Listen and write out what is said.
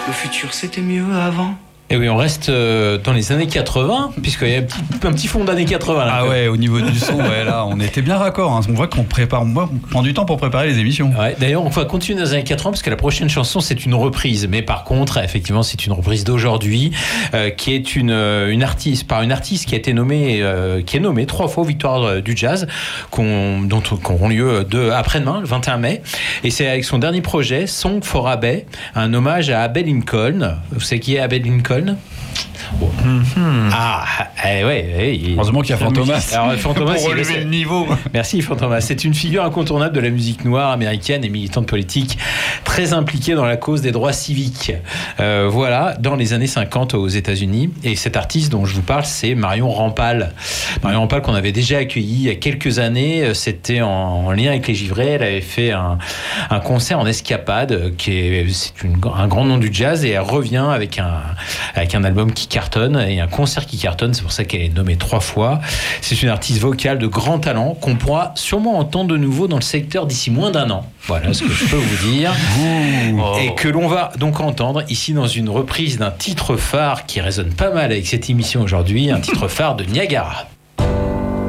Le futur, c'était mieux avant. Et oui, on reste dans les années 80, puisqu'il y a un petit fond d'années 80 là. Ah ouais, au niveau du son, ouais, là, on était bien raccord. Hein. On voit qu'on prend du temps pour préparer les émissions. Ouais, d'ailleurs, on va continuer dans les années 80 parce que la prochaine chanson, c'est une reprise. Mais par contre, effectivement, c'est une reprise d'aujourd'hui, qui est une artiste qui a été nommée, qui est nommée 3 fois aux Victoires du Jazz, qui auront lieu après-demain, le 21 mai. Et c'est avec son dernier projet, Song for Abbey, un hommage à Abbey Lincoln. Vous savez qui est Abbey Lincoln? Bon. Ah, ouais. Heureusement qu'il y a Fantomas. Alors, Fantomas pour relever le niveau. Merci Fantomas. C'est une figure incontournable de la musique noire américaine et militante politique, très impliquée dans la cause des droits civiques. Voilà, dans les années 50 aux États-Unis. Et cet artiste dont je vous parle, c'est Marion Rampal. Marion Rampal qu'on avait déjà accueilli il y a quelques années. C'était en lien avec les Givrés. Elle avait fait un concert en escapade, c'est un grand nom du jazz, et elle revient avec un album qui cartonne et un concert qui cartonne. C'est pour ça qu'elle est nommée 3 fois. C'est une artiste vocale de grand talent qu'on pourra sûrement entendre de nouveau dans le secteur d'ici moins d'1 an. Voilà ce que je peux vous dire. Et que l'on va donc entendre ici dans une reprise d'un titre phare qui résonne pas mal avec cette émission aujourd'hui, un titre phare de Niagara.